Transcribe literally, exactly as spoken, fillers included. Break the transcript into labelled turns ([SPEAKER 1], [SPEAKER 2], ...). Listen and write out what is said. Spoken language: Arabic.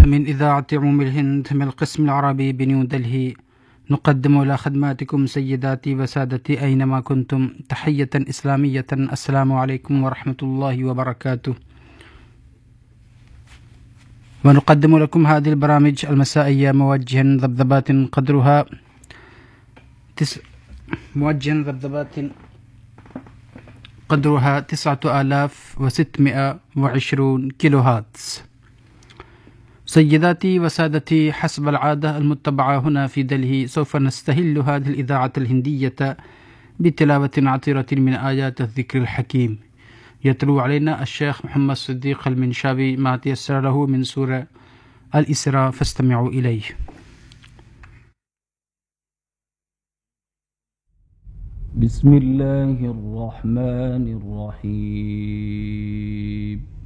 [SPEAKER 1] من إذاعة عموم الهند من القسم العربي بنيو دلهي، نقدم إلى خدماتكم سيداتي وسادتي أينما كنتم تحية إسلامية. السلام عليكم ورحمة الله وبركاته. ونقدم لكم هذه البرامج المسائية موجها ذبذبات قدرها تس... موجها ذبذبات قدرها تسعة آلاف وستمائة وعشرون كيلو هاتس. سيداتي وسادتي، حسب العادة المتبعة هنا في دلهي، سوف نستهل هذه الإذاعة الهندية بتلاوة عطرة من آيات الذكر الحكيم. يتلو علينا الشيخ محمد صديق المنشابي ما تيسر له من سورة الإسراء، فاستمعوا إليه.
[SPEAKER 2] بسم الله الرحمن الرحيم.